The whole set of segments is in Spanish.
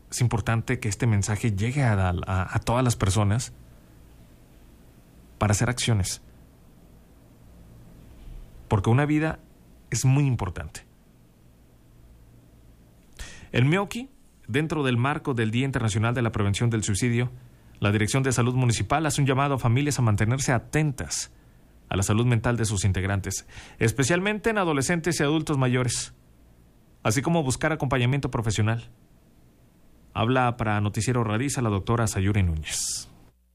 es importante que este mensaje llegue a todas las personas para hacer acciones. Porque una vida es muy importante. El MEOKI, dentro del marco del Día Internacional de la Prevención del Suicidio, la Dirección de Salud Municipal hace un llamado a familias a mantenerse atentas a la salud mental de sus integrantes, especialmente en adolescentes y adultos mayores, así como buscar acompañamiento profesional. Habla para Noticiero Radiza la doctora Sayuri Núñez.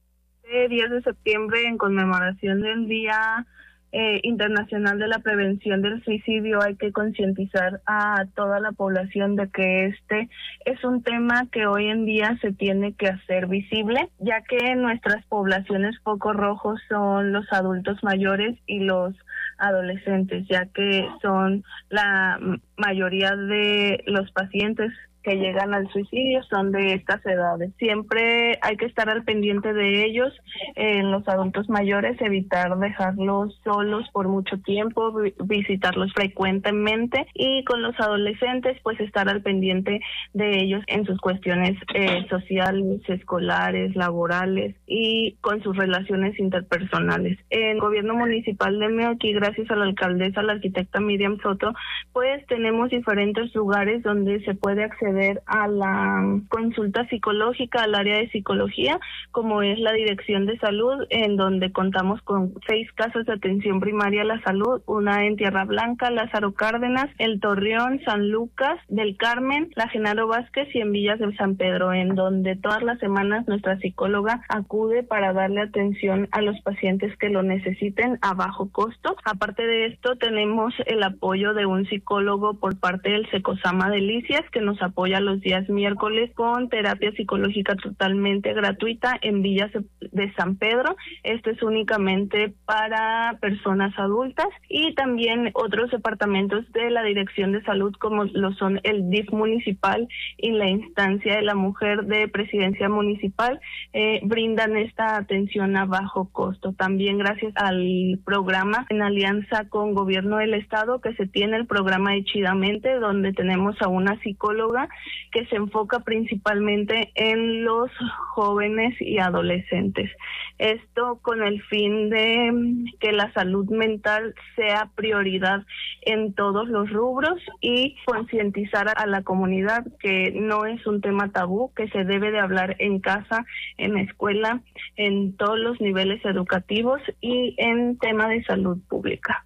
10 de septiembre, en conmemoración del Día Internacional de la Prevención del Suicidio, hay que concientizar a toda la población de que este es un tema que hoy en día se tiene que hacer visible, ya que nuestras poblaciones focos rojos son los adultos mayores y los adolescentes, ya que son la mayoría de los pacientes que llegan al suicidio son de estas edades. Siempre hay que estar al pendiente de ellos, en los adultos mayores, evitar dejarlos solos por mucho tiempo, visitarlos frecuentemente, y con los adolescentes pues estar al pendiente de ellos en sus cuestiones sociales, escolares, laborales y con sus relaciones interpersonales. En el gobierno municipal de MEOKI, gracias a la alcaldesa, la arquitecta Miriam Soto, pues tenemos diferentes lugares donde se puede acceder a la consulta psicológica, al área de psicología, como es la Dirección de Salud, en donde contamos con 6 casas de atención primaria a la salud, una en Tierra Blanca, Lázaro Cárdenas, El Torreón, San Lucas del Carmen, la Genaro Vázquez y en Villas de San Pedro, en donde todas las semanas nuestra psicóloga acude para darle atención a los pacientes que lo necesiten a bajo costo. Aparte de esto, tenemos el apoyo de un psicólogo por parte del Secosama Delicias, que nos apoya los días miércoles con terapia psicológica totalmente gratuita en Villas de San Pedro. Esto es únicamente para personas adultas, y también otros departamentos de la Dirección de Salud, como lo son el DIF municipal y la instancia de la mujer de Presidencia Municipal, brindan esta atención a bajo costo. También gracias al programa en alianza con Gobierno del Estado que se tiene, el programa Echidamente, donde tenemos a una psicóloga que se enfoca principalmente en los jóvenes y adolescentes. Esto con el fin de que la salud mental sea prioridad en todos los rubros y concientizar a la comunidad que no es un tema tabú, que se debe de hablar en casa, en escuela, en todos los niveles educativos y en tema de salud pública.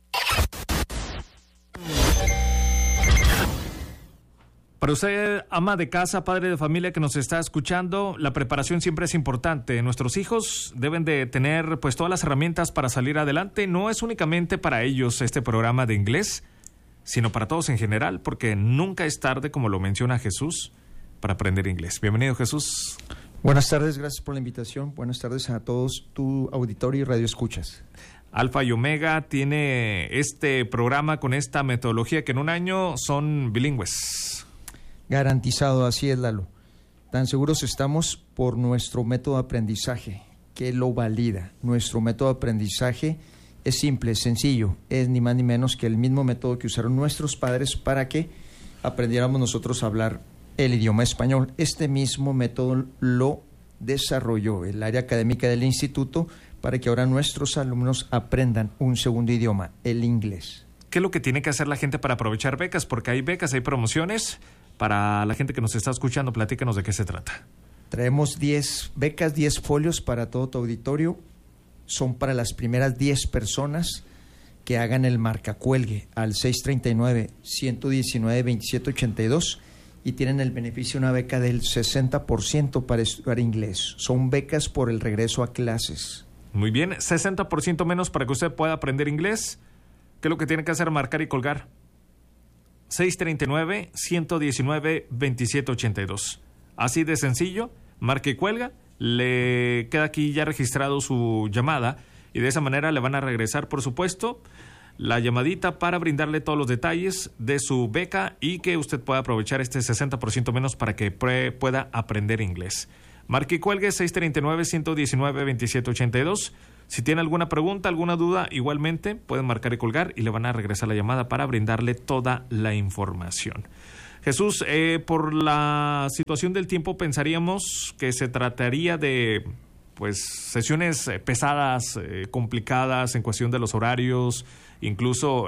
Para usted, ama de casa, padre de familia que nos está escuchando, la preparación siempre es importante. Nuestros hijos deben de tener pues todas las herramientas para salir adelante. No es únicamente para ellos este programa de inglés, sino para todos en general, porque nunca es tarde, como lo menciona Jesús, para aprender inglés. Bienvenido, Jesús. Buenas tardes, gracias por la invitación. Buenas tardes a todos tu auditorio y radio escuchas. Alfa y Omega tiene este programa con esta metodología que en un año son bilingües. Garantizado, así es, Lalo. Tan seguros estamos por nuestro método de aprendizaje, que lo valida. Nuestro método de aprendizaje es simple, es sencillo, es ni más ni menos que el mismo método que usaron nuestros padres para que aprendiéramos nosotros a hablar el idioma español. Este mismo método lo desarrolló el área académica del instituto para que ahora nuestros alumnos aprendan un segundo idioma, el inglés. ¿Qué es lo que tiene que hacer la gente para aprovechar becas? Porque hay becas, hay promociones. Para la gente que nos está escuchando, platícanos de qué se trata. Traemos 10 becas, 10 folios para todo tu auditorio. Son para las primeras 10 personas que hagan el marcacuelgue al 639-119-2782 y tienen el beneficio de una beca del 60% para estudiar inglés. Son becas por el regreso a clases. Muy bien, 60% menos para que usted pueda aprender inglés. ¿Qué es lo que tiene que hacer? Marcar y colgar. 639-119-2782. Así de sencillo, marca y cuelga, le queda aquí ya registrado su llamada y de esa manera le van a regresar, por supuesto, la llamadita para brindarle todos los detalles de su beca y que usted pueda aprovechar este 60% menos para que pueda aprender inglés. Marque y cuelgue 639-119-2782. Si tiene alguna pregunta, alguna duda, igualmente pueden marcar y colgar y le van a regresar la llamada para brindarle toda la información. Jesús, por la situación del tiempo pensaríamos que se trataría de pues sesiones pesadas, complicadas en cuestión de los horarios, incluso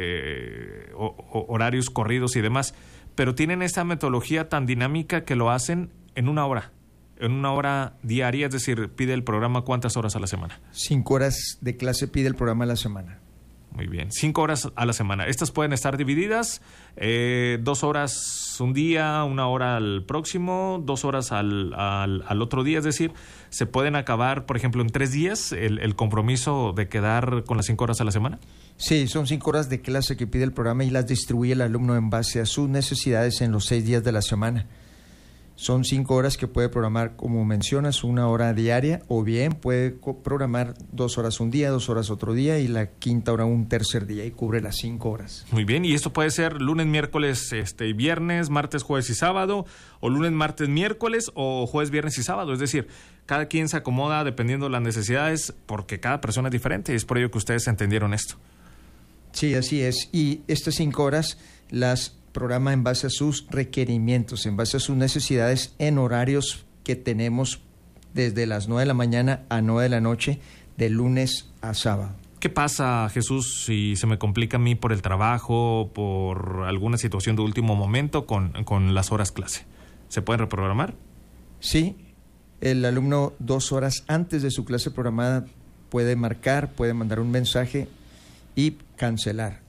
horarios corridos y demás, pero tienen esta metodología tan dinámica que lo hacen en una hora diaria, es decir, pide el programa ¿cuántas horas a la semana? 5 horas de clase pide el programa a la semana. Muy bien, 5 horas a la semana. Estas pueden estar divididas, 2 horas un día, 1 hora al próximo, 2 horas al otro día, es decir, se pueden acabar, por ejemplo, en 3 días el compromiso de quedar con las 5 horas a la semana. Sí, son 5 horas de clase que pide el programa y las distribuye el alumno en base a sus necesidades en los 6 días de la semana. Son 5 horas que puede programar, como mencionas, 1 hora diaria, o bien puede programar 2 horas un día, 2 horas otro día y la quinta hora un tercer día y cubre las 5 horas. Muy bien, y esto puede ser lunes, miércoles, viernes, martes, jueves y sábado, o lunes, martes, miércoles, o jueves, viernes y sábado. Es decir, cada quien se acomoda dependiendo de las necesidades, porque cada persona es diferente, y es por ello que ustedes entendieron esto. Sí, así es. Y estas 5 horas las programa en base a sus requerimientos, en base a sus necesidades, en horarios que tenemos desde las 9 de la mañana a 9 de la noche, de lunes a sábado. ¿Qué pasa, Jesús, si se me complica a mí por el trabajo, por alguna situación de último momento con las horas clase? ¿Se pueden reprogramar? Sí, el alumno 2 horas antes de su clase programada puede marcar, puede mandar un mensaje y cancelar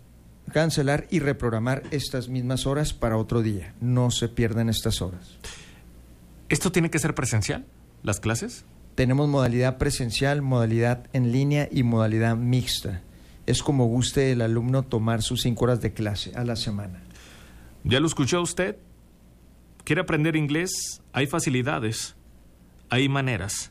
y reprogramar estas mismas horas para otro día. No se pierden estas horas. ¿Esto tiene que ser presencial, las clases? Tenemos modalidad presencial, modalidad en línea y modalidad mixta. Es como guste el alumno tomar sus 5 horas de clase a la semana. ¿Ya lo escuchó usted? ¿Quiere aprender inglés? Hay facilidades, hay maneras.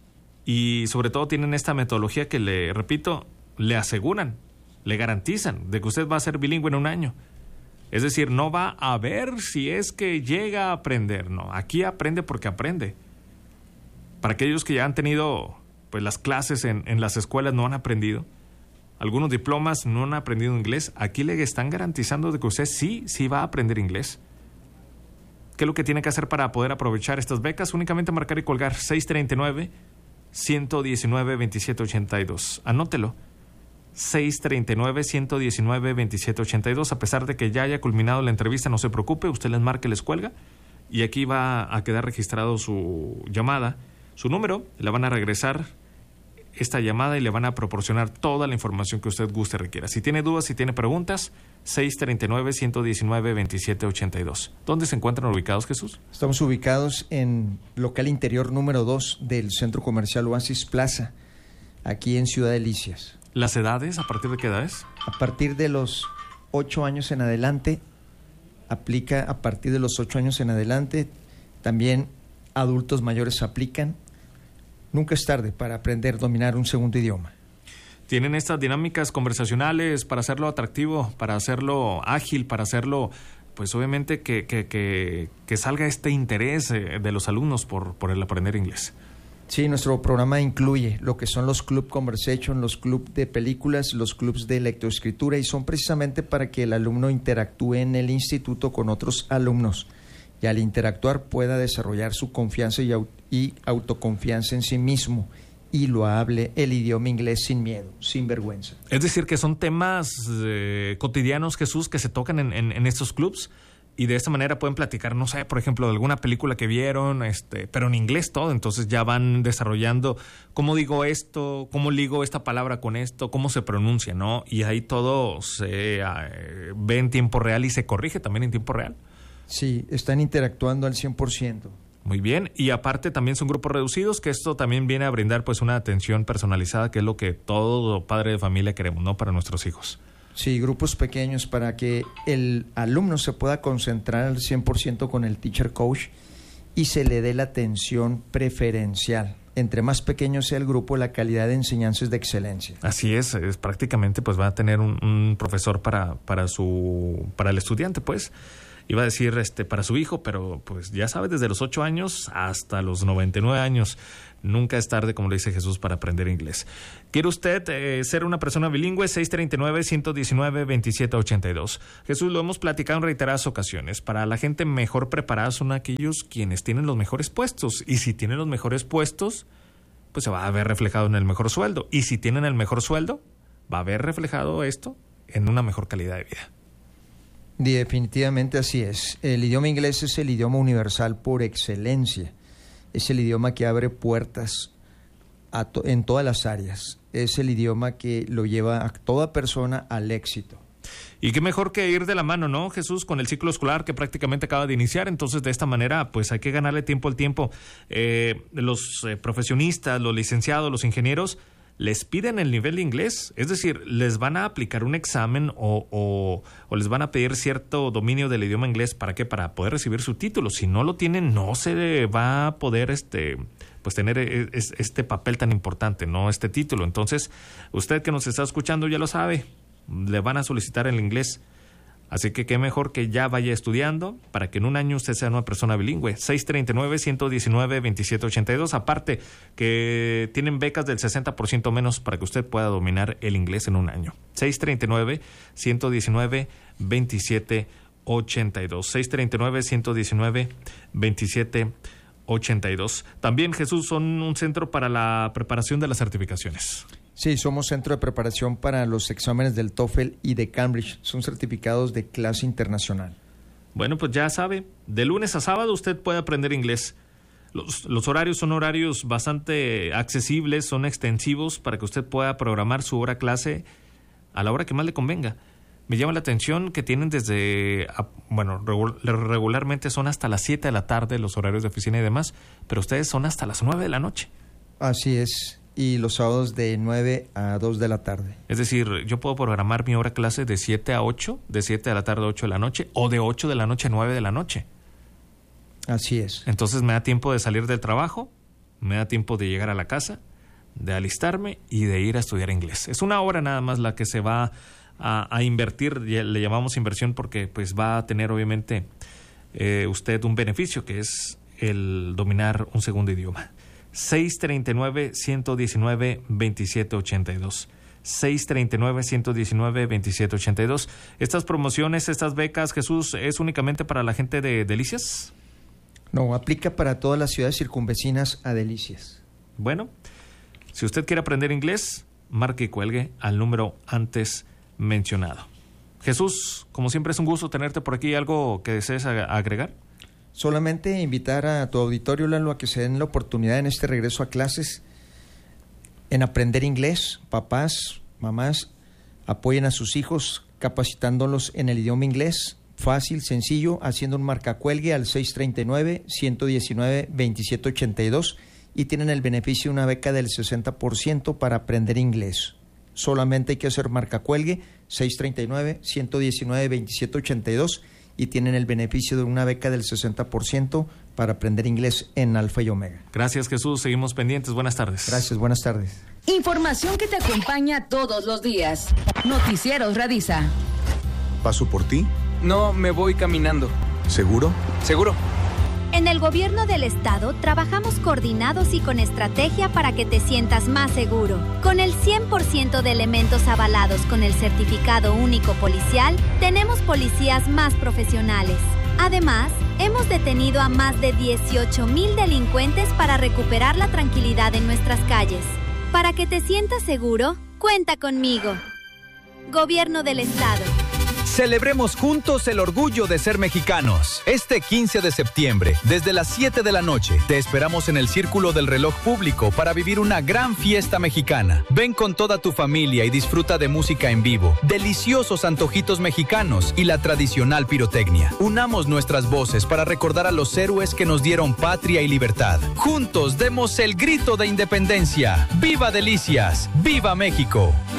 Y sobre todo tienen esta metodología que, le repito, le aseguran, le garantizan de que usted va a ser bilingüe en 1 año. Es decir, no va a ver si es que llega a aprender, no. Aquí aprende porque aprende. Para aquellos que ya han tenido pues las clases en las escuelas, no han aprendido, algunos diplomas no han aprendido inglés, aquí le están garantizando de que usted sí va a aprender inglés. ¿Qué es lo que tiene que hacer para poder aprovechar estas becas? Únicamente marcar y colgar 639-119-2782. Anótelo. 639-119-2782. A pesar de que ya haya culminado la entrevista, no se preocupe, usted les marca y les cuelga y aquí va a quedar registrado su llamada, su número, le van a regresar esta llamada y le van a proporcionar toda la información que usted guste requiera. Si tiene dudas, si tiene preguntas, 639-119-2782. ¿Dónde se encuentran ubicados, Jesús? Estamos ubicados en local interior número 2 del Centro Comercial Oasis Plaza, aquí en Ciudad Delicias. ¿Las edades? ¿A partir de qué edades? A partir de los 8 años en adelante, aplica a partir de los 8 años en adelante, también adultos mayores aplican. Nunca es tarde para aprender a dominar un segundo idioma. Tienen estas dinámicas conversacionales para hacerlo atractivo, para hacerlo ágil, para hacerlo, pues obviamente que salga este interés de los alumnos por el aprender inglés. Sí, nuestro programa incluye lo que son los Club Conversation, los clubs de películas, los clubs de lectoescritura, y son precisamente para que el alumno interactúe en el instituto con otros alumnos y al interactuar pueda desarrollar su confianza y autoconfianza en sí mismo y lo hable el idioma inglés sin miedo, sin vergüenza. Es decir, que son temas cotidianos, Jesús, que se tocan en estos clubs. Y de esta manera pueden platicar, no sé, por ejemplo, de alguna película que vieron, pero en inglés todo. Entonces ya van desarrollando cómo digo esto, cómo ligo esta palabra con esto, cómo se pronuncia, ¿no? Y ahí todo se ve en tiempo real y se corrige también en tiempo real. Sí, están interactuando al 100%. Muy bien, y aparte también son grupos reducidos, que esto también viene a brindar pues una atención personalizada, que es lo que todo padre de familia queremos, ¿no? Para nuestros hijos. Sí, grupos pequeños para que el alumno se pueda concentrar al 100% con el teacher coach y se le dé la atención preferencial. Entre más pequeño sea el grupo, la calidad de enseñanza es de excelencia. Así es prácticamente pues va a tener un profesor para el estudiante, pues. iba a decir para su hijo, pero pues ya sabe, desde los 8 años hasta los 99 años. Nunca es tarde, como le dice Jesús, para aprender inglés. ¿Quiere usted ser una persona bilingüe? 639-119-2782. Jesús, lo hemos platicado en reiteradas ocasiones. Para la gente mejor preparada son aquellos quienes tienen los mejores puestos. Y si tienen los mejores puestos, pues se va a ver reflejado en el mejor sueldo. Y si tienen el mejor sueldo, va a ver reflejado esto en una mejor calidad de vida. Definitivamente así es. El idioma inglés es el idioma universal por excelencia. Es el idioma que abre puertas en todas las áreas. Es el idioma que lo lleva a toda persona al éxito. Y qué mejor que ir de la mano, ¿no, Jesús? Con el ciclo escolar que prácticamente acaba de iniciar. Entonces, de esta manera, pues hay que ganarle tiempo al tiempo. Los profesionistas, los licenciados, los ingenieros, les piden el nivel de inglés. Es decir, les van a aplicar un examen o les van a pedir cierto dominio del idioma inglés. ¿Para qué? Para poder recibir su título. Si no lo tienen, no se va a poder pues tener este papel tan importante, ¿no? Este título. Entonces, usted que nos está escuchando ya lo sabe. Le van a solicitar el inglés. Así que qué mejor que ya vaya estudiando para que en un año usted sea una persona bilingüe. 639-119-2782. Aparte que tienen becas del 60% menos para que usted pueda dominar el inglés en un año. 639-119-2782. 639-119-2782. También, Jesús, son un centro para la preparación de las certificaciones. Sí, somos centro de preparación para los exámenes del TOEFL y de Cambridge. Son certificados de clase internacional. Bueno, pues ya sabe, de lunes a sábado usted puede aprender inglés. Los horarios son horarios bastante accesibles, son extensivos para que usted pueda programar su hora clase a la hora que más le convenga. Me llama la atención que tienen regularmente son hasta las 7 de la tarde los horarios de oficina y demás, pero ustedes son hasta las 9 de la noche. Así es. Y los sábados de 9 a 2 de la tarde. Es decir, yo puedo programar mi hora clase de 7 a 8, de 7 de la tarde a 8 de la noche, o de 8 de la noche a 9 de la noche. Así es. Entonces me da tiempo de salir del trabajo, me da tiempo de llegar a la casa, de alistarme y de ir a estudiar inglés. Es una hora nada más la que se va a invertir, le llamamos inversión porque pues va a tener obviamente usted un beneficio que es el dominar un segundo idioma. 639-119-2782. 639-119-2782. Estas promociones, estas becas, Jesús, ¿es únicamente para la gente de Delicias? No, aplica para todas las ciudades circunvecinas a Delicias. Bueno, si usted quiere aprender inglés, marque y cuelgue al número antes mencionado. Jesús, como siempre es un gusto tenerte por aquí. ¿Algo que desees agregar? Solamente invitar a tu auditorio, Lalo, a que se den la oportunidad en este regreso a clases en aprender inglés. Papás, mamás, apoyen a sus hijos capacitándolos en el idioma inglés. Fácil, sencillo, haciendo un marcacuelgue al 639-119-2782 y tienen el beneficio de una beca del 60% para aprender inglés. Solamente hay que hacer marcacuelgue 639-119-2782 y tienen el beneficio de una beca del 60% para aprender inglés en Alfa y Omega. Gracias, Jesús. Seguimos pendientes. Buenas tardes. Gracias, buenas tardes. Información que te acompaña todos los días. Noticieros Radisa. ¿Paso por ti? No, me voy caminando. ¿Seguro? ¿Seguro? En el gobierno del estado trabajamos coordinados y con estrategia para que te sientas más seguro. Con el 100% de elementos avalados con el certificado único policial, tenemos policías más profesionales. Además, hemos detenido a más de 18,000 delincuentes para recuperar la tranquilidad en nuestras calles. Para que te sientas seguro, cuenta conmigo. Gobierno del estado. Celebremos juntos el orgullo de ser mexicanos. Este 15 de septiembre, desde las 7 de la noche, te esperamos en el Círculo del Reloj Público para vivir una gran fiesta mexicana. Ven con toda tu familia y disfruta de música en vivo, deliciosos antojitos mexicanos y la tradicional pirotecnia. Unamos nuestras voces para recordar a los héroes que nos dieron patria y libertad. Juntos demos el grito de independencia. ¡Viva Delicias! ¡Viva México!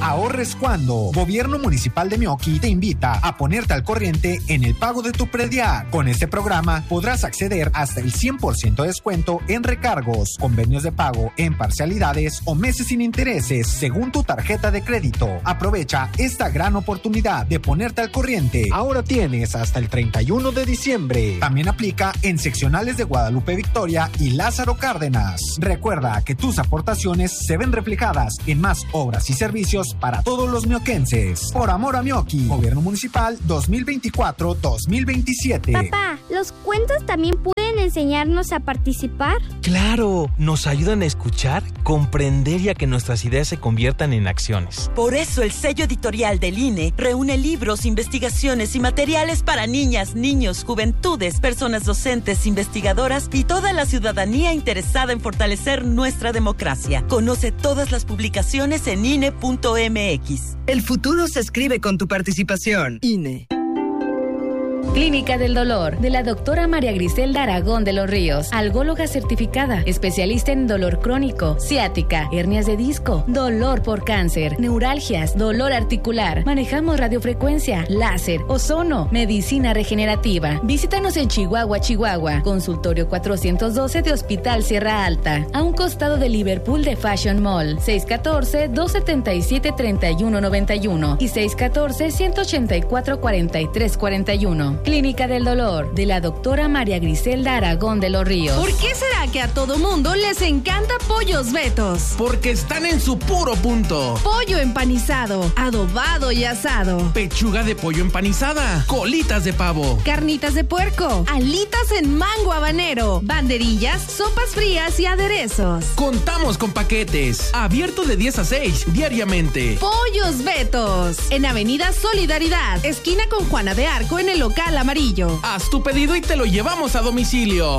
ahorres cuando. Gobierno Municipal de Meoqui te invita a ponerte al corriente en el pago de tu predial. Con este programa podrás acceder hasta el 100% de descuento en recargos, convenios de pago en parcialidades o meses sin intereses según tu tarjeta de crédito. Aprovecha esta gran oportunidad de ponerte al corriente. Ahora tienes hasta el 31 de diciembre. También aplica en seccionales de Guadalupe Victoria y Lázaro Cárdenas. Recuerda que tus aportaciones se ven reflejadas en más obras y servicios para todos los mioquenses. Por amor a Meoqui, Gobierno Municipal 2024-2027. Papá, ¿los cuentos también pueden enseñarnos a participar? ¡Claro! Nos ayudan a escuchar, comprender y a que nuestras ideas se conviertan en acciones. Por eso el sello editorial del INE reúne libros, investigaciones y materiales para niñas, niños, juventudes, personas docentes, investigadoras y toda la ciudadanía interesada en fortalecer nuestra democracia. Conoce todas las publicaciones en INE.mx. El futuro se escribe con tu participación. INE. Clínica del Dolor, de la doctora María Griselda Aragón de los Ríos, algóloga certificada, especialista en dolor crónico, ciática, hernias de disco, dolor por cáncer, neuralgias, dolor articular. Manejamos radiofrecuencia, láser, ozono, medicina regenerativa. Visítanos en Chihuahua, Chihuahua, consultorio 412 de Hospital Sierra Alta, a un costado de Liverpool de Fashion Mall, 614-277-3191 y 614-184-4341. Clínica del Dolor, de la doctora María Griselda Aragón de los Ríos. ¿Por qué será que a todo mundo les encanta Pollos Betos? Porque están en su puro punto. Pollo empanizado, adobado y asado. Pechuga de pollo empanizada, colitas de pavo, carnitas de puerco, alitas en mango habanero, banderillas, sopas frías y aderezos. Contamos con paquetes, abierto de 10 a 6 diariamente. Pollos Betos, en Avenida Solidaridad, esquina con Juana de Arco, en el local amarillo. Haz tu pedido y te lo llevamos a domicilio.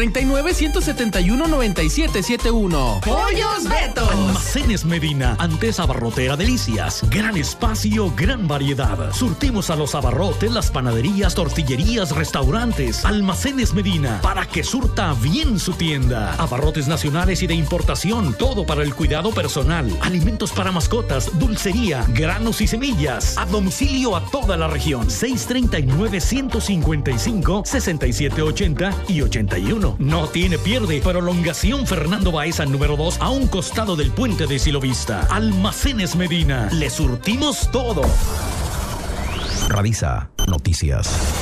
639-171-9771. Pollos Betos. Almacenes Medina, antes abarrotera Delicias. Gran espacio, gran variedad. Surtimos a los abarrotes, las panaderías, tortillerías, restaurantes. Almacenes Medina, para que surta bien su tienda. Abarrotes nacionales y de importación, todo para el cuidado personal. Alimentos para mascotas, dulcería, granos y semillas. A domicilio a toda la región. 639-155-6780 y 81. No tiene pierde. Prolongación Fernando Baeza número 2, a un costado del puente de Silovista. Almacenes Medina. Le surtimos todo. Radisa Noticias.